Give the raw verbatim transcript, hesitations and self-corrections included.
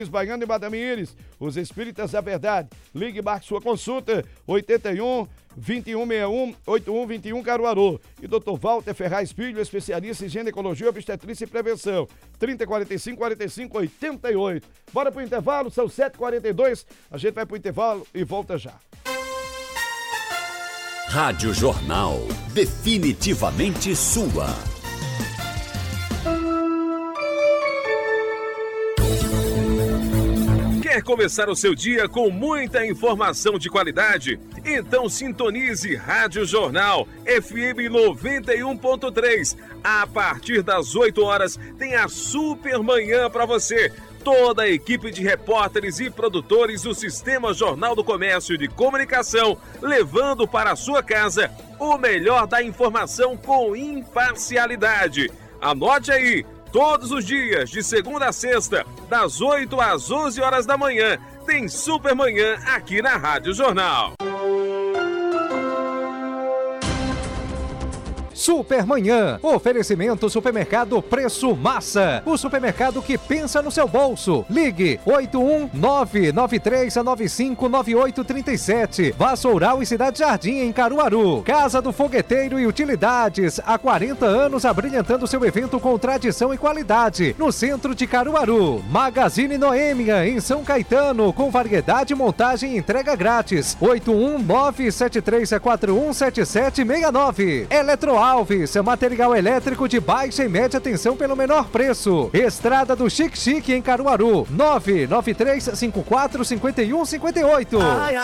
Baiano e Badamires, os Espíritas da Verdade. Ligue e marque sua consulta, oitenta e um, vinte e um sessenta e um, oitenta e um vinte e um, Caruaru. E doutor Walter Ferraz Filho, especialista em ginecologia, obstetrícia e prevenção, trinta, quarenta e cinco, quarenta e cinco, oitenta e oito. Bora pro intervalo, são sete e quarenta e dois, a gente vai pro intervalo e volta já. Rádio Jornal, definitivamente sua. Quer começar o seu dia com muita informação de qualidade? Então sintonize Rádio Jornal F M noventa e um ponto três. A partir das oito horas tem a super manhã para você. Toda a equipe de repórteres e produtores do Sistema Jornal do Comércio e de Comunicação, levando para a sua casa o melhor da informação com imparcialidade. Anote aí! Todos os dias, de segunda a sexta, das oito às onze horas da manhã, tem Supermanhã aqui na Rádio Jornal. Supermanhã, oferecimento Supermercado Preço Massa, o supermercado que pensa no seu bolso. Ligue oito um nove nove três nove cinco nove oito três sete, Vassoural e Cidade Jardim em Caruaru. Casa do Fogueteiro e Utilidades, há quarenta anos abrilhantando seu evento com tradição e qualidade, no centro de Caruaru. Magazine Noêmia em São Caetano, com variedade, montagem e entrega grátis. oito um nove sete três quatro um sete sete seis nove. Eletroal Alves, material elétrico de baixa e média tensão pelo menor preço. Estrada do Chique Chique em Caruaru, nove nove três cinco quatro cinco um cinco oito.